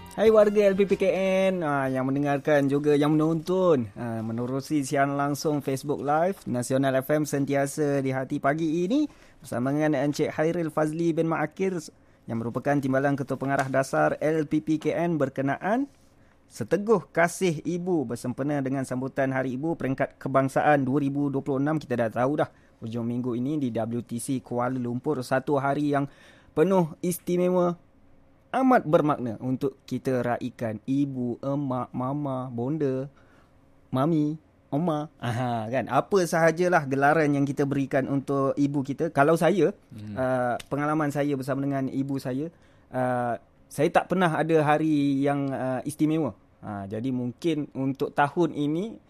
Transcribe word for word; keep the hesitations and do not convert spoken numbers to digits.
Hai warga L P P K N ah, yang mendengarkan juga yang menonton ah, menerusi siaran langsung Facebook Live Nasional F M sentiasa di hati pagi ini bersama dengan Encik Hairil Fazli bin Ma'akir yang merupakan Timbalan Ketua Pengarah Dasar L P P K N berkenaan Seteguh Kasih Ibu bersempena dengan sambutan Hari Ibu Peringkat Kebangsaan dua ribu dua puluh enam. Kita dah tahu dah hujung minggu ini di W T C Kuala Lumpur, satu hari yang penuh istimewa, amat bermakna untuk kita raikan ibu, emak, mama, bonda, mami, oma. Aha, kan? Apa sahajalah gelaran yang kita berikan untuk ibu kita. Kalau saya, hmm. uh, pengalaman saya bersama dengan ibu saya, uh, saya tak pernah ada hari yang uh, istimewa. Ha, jadi mungkin untuk tahun ini